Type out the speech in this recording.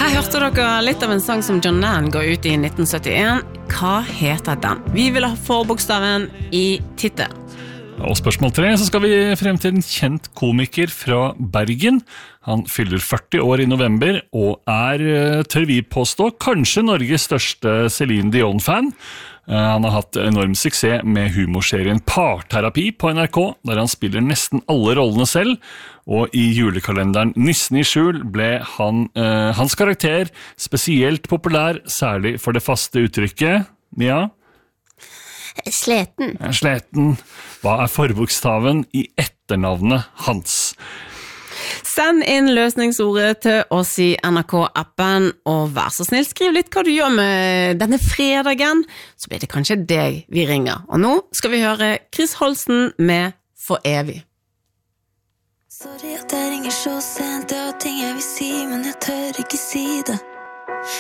Her hørte dere litt av en sang som John Lennon ga ut i 1971. Hva heter den? Vi vil ha forbokstaven i titel. Og spørsmål 3, så skal vi frem til en kjent komiker fra Bergen. Han fyller 40 år i november, og tør vi påstå, kanskje Norges største Celine Dion-fan. Han har hatt enorm suksess med humorserien Parterapi på NRK, der han spiller nesten alle rollene selv, og i julekalenderen Nissen i skjul ble hans karakter spesielt populær, særlig for det faste uttrykket. Ja? Sleten. Sleten. Hva forbokstaven i etternavnet hans? Send inn løsningsordet til oss i NRK-appen, og vær så snill, skriv litt hva du gjør med denne fredagen, så blir det kanskje deg vi ringer. Og nå skal vi høre Chris Holsten med For evig. Sorry at jeg ringer så sent, jeg har ting jeg vil si, men jeg tør ikke si det.